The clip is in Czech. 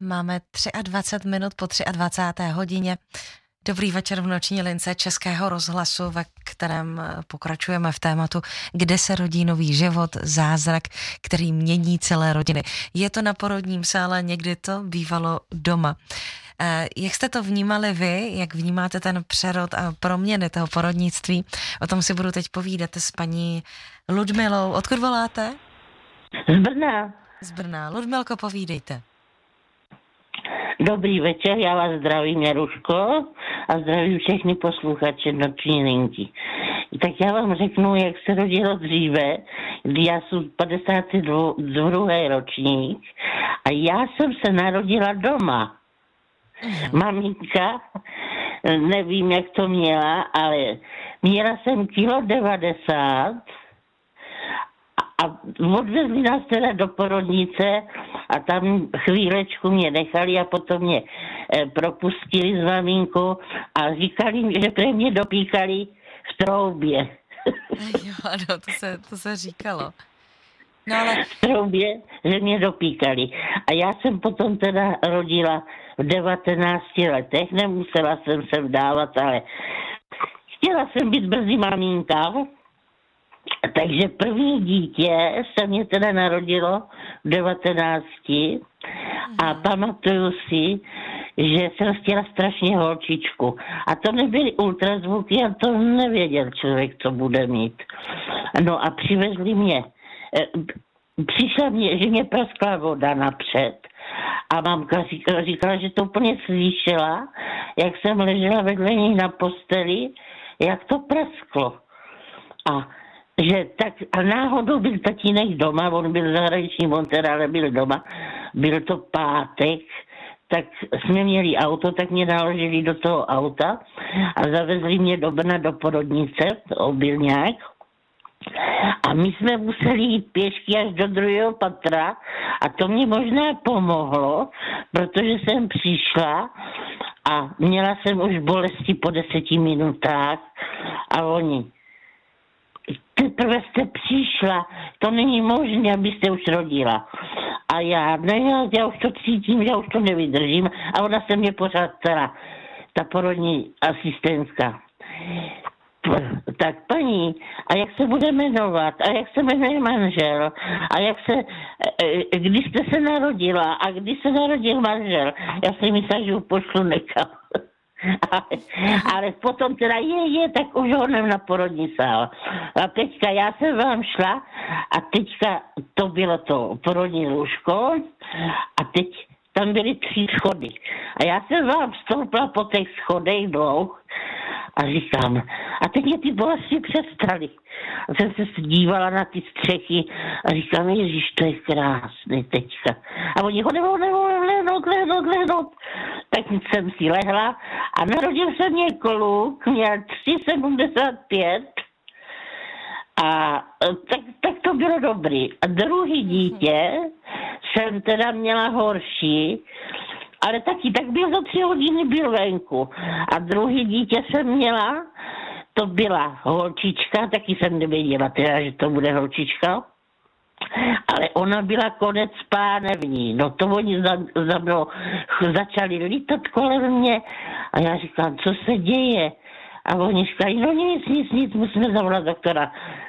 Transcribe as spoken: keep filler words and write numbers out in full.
Máme dvacet tři minut po dvacáté třetí hodině. Dobrý večer v noční lince Českého rozhlasu, ve kterém pokračujeme v tématu, kde se rodí nový život, zázrak, který mění celé rodiny. Je to na porodním sále, někdy to bývalo doma. Jak jste to vnímali vy, jak vnímáte ten přerod a proměny toho porodnictví? O tom si budu teď povídat s paní Ludmilou. Odkud voláte? Z Brna. Z Brna. Ludmilko, povídejte. Dobrý večer, já vás zdravím, Jaruško, a zdravím všechny posluchače noční linky. Tak já vám řeknu, jak se rodilo dříve, kdy já jsem padesátý druhý ročník a já jsem se narodila doma. Mm. Maminka, nevím, jak to měla, ale měla jsem kilo devadesát a odvezli nás teda do porodnice a tam chvílečku mě nechali a potom mě e, propustili s maminkou a říkali, že pre mě dopíkali v troubě. Jo, ano, to se, to se říkalo. No ale... V troubě, že mě dopíkali. A já jsem potom teda rodila v devatenácti letech, nemusela jsem se vdávat, ale chtěla jsem být brzy maminka. Takže první dítě se mě teda narodilo v devatenácti a pamatuju si, že jsem chtěla strašně holčičku. A to nebyly ultrazvuky a to nevěděl člověk, co bude mít. No a přivezli mě, přišla mě, že mě praskla voda napřed a mamka říkala, říkala, že to úplně slyšela, jak jsem ležela vedle ní na posteli, jak to prasklo. A že tak a náhodou byl tatínek doma, on byl zahraniční montér, ale byl doma, byl to pátek, tak jsme měli auto, tak mě naložili do toho auta a zavezli mě do Brna do porodnice, Obilňák. A my jsme museli jít pěšky až do druhého patra a to mě možná pomohlo, protože jsem přišla a měla jsem už bolesti po deseti minutách a oni teprve jste přišla, to není možné, abyste už rodila. A já, ne, já, já už to cítím, já už to nevydržím. A ona se mě pořád ptala, ta porodní asistentka. Tak paní, a jak se bude jmenovat? A jak se jmenuje manžel? A jak se, kdy jste se narodila? A kdy se narodil manžel? Já si myslela, že ho pošlu nekam. Ale, ale potom teda je, je, tak už honem na porodní sál. A teďka já jsem vám šla a teďka to bylo to porodní lůžko a teď tam byly tři schody. A já jsem vám vstoupila po těch schodech dlouho a říkám, a teď mě ty bolesti přestaly. A jsem se dívala na ty střechy a říkám, ježiš, to je krásný teďka. A oni ho nemohou, nemohou lehnout, lehnout, lehnout. Tak jsem si lehla a narodil se mě kluk, měl tři sedmdesát pět a tak, tak to bylo dobrý. A druhý dítě jsem teda měla horší, ale taky, tak byl za tři hodiny byl venku. A druhý dítě jsem měla, to byla holčička, taky jsem nevěděla teda, že to bude holčička. Ale ona byla konec pánevní. No to oni za, za mnou začali lítat kolem mě a já říkám, co se děje? A oni říkají, no nic, nic, nic, musíme zavolat doktora.